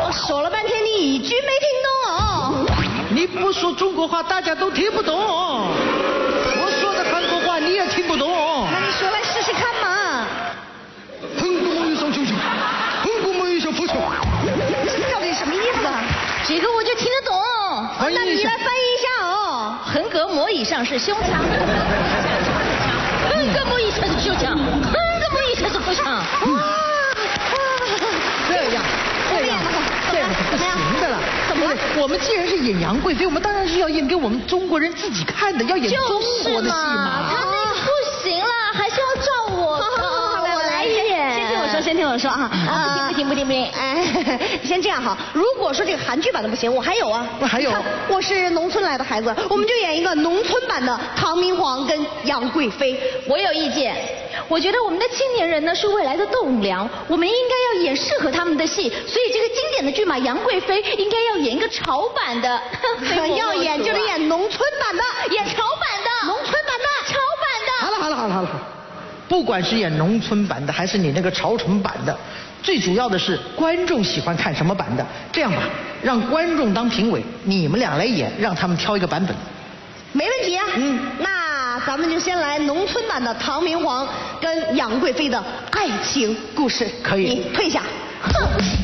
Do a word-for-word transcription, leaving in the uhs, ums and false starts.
我说了半天，你一句没听懂哦。 你不说中国话，大家都听不懂。我说的韩国话，你也听不懂。 那你说来试试看嘛。 韩国母语上球球，韩国母语上佛球。 这到底什么意思啊？ 这个我就听得懂。 那你来翻译一下哦。 横膈膜以上是胸腔，横膈膜以下是胸腔，横膈膜以下是腹腔。 这样，这样，这样是不行的了。 怎么了？ 我们既然是演杨贵妃，我们当然是要演给我们中国人自己看的，要演中国的戏嘛。 他那个不行了，还是要照我。 好好好，我来演。先听我说，先听我说啊。 啊，不听不听不听不听。 哎，先这样哈。如果说这个韩剧版的不行，我还有啊。 我还有。 我是农村来的孩子，我们就演一个农村版的唐明皇跟杨贵妃。 我有意见。我觉得我们的青年人呢是未来的栋梁，我们应该要演适合他们的戏，所以这个经典的剧码《杨贵妃》应该要演一个潮版的。 要演就得演农村版的， 演潮版的， 农村版的， 潮版的。 好了好了好了好了，不管是演农村版的还是你那个潮城版的，最主要的是观众喜欢看什么版的。这样吧，让观众当评委，你们俩来演，让他们挑一个版本。 没问题啊。 嗯， 那咱们就先来农村版的唐明皇跟杨贵妃的爱情故事。 可以。 你退下。哼。